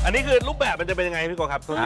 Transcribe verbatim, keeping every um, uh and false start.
อันนี้คือรูปแบบมันจะเป็นยังไงพี่โกครับ